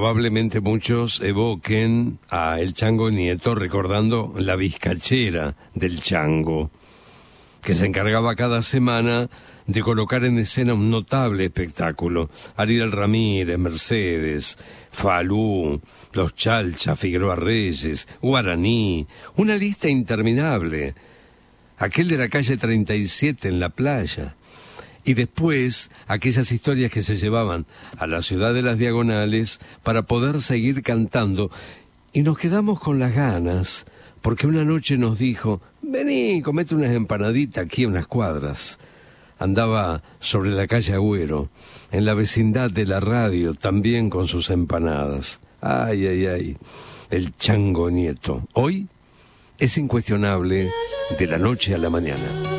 Probablemente muchos evoquen a el Chango Nieto recordando la bizcachera del Chango, que se encargaba cada semana de colocar en escena un notable espectáculo. Ariel Ramírez, Mercedes, Falú, Los Chalcha, Figueroa Reyes, Guaraní, una lista interminable. Aquel de la calle 37 en la playa. Y después, aquellas historias que se llevaban a la ciudad de las Diagonales para poder seguir cantando. Y nos quedamos con las ganas, porque una noche nos dijo, vení, comete unas empanaditas aquí a unas cuadras. Andaba sobre la calle Agüero, en la vecindad de la radio, también con sus empanadas. Ay, ay, ay, el Chango Nieto. Hoy es incuestionable de la noche a la mañana.